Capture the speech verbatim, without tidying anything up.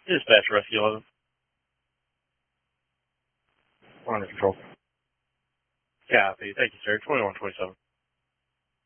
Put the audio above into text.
Dispatch Rescue eleven. We're under control. Copy. Thank you, sir. twenty-one twenty-seven.